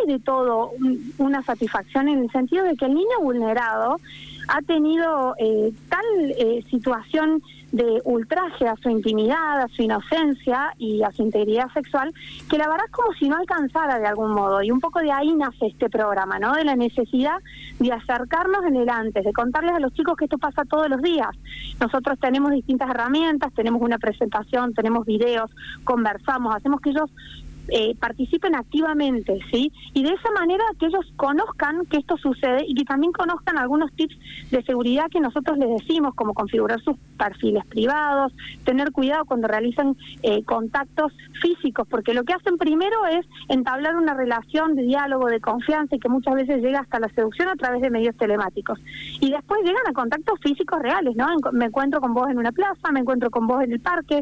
hay de todo una satisfacción en el sentido de que el niño vulnerado ha tenido tal situación de ultraje a su intimidad, a su inocencia y a su integridad sexual, que la verdad es como si no alcanzara de algún modo, y un poco de ahí nace este programa, ¿no? De la necesidad de acercarnos en el antes, de contarles a los chicos que esto pasa todos los días. Nosotros tenemos distintas herramientas, tenemos una presentación, tenemos videos, conversamos, hacemos que ellos participen activamente, ¿sí? Y de esa manera que ellos conozcan que esto sucede y que también conozcan algunos tips de seguridad que nosotros les decimos, como configurar sus perfiles privados, tener cuidado cuando realizan contactos físicos, porque lo que hacen primero es entablar una relación de diálogo, de confianza, y que muchas veces llega hasta la seducción a través de medios telemáticos. Y después llegan a contactos físicos reales, ¿no? Me encuentro con vos en una plaza, me encuentro con vos en el parque,